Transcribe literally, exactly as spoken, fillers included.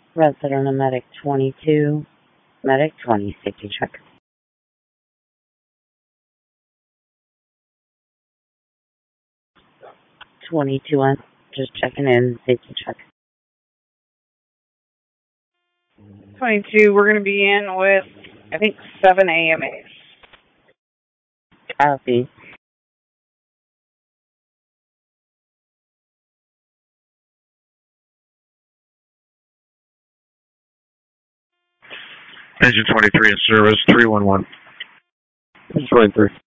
Resident of Medic twenty-two, Medic twenty, safety check. twenty-two on, just checking in, safety check. twenty-two, we're going to be in with, I think, seven A M As. Copy. Engine twenty-three in service, three one one. twenty-three.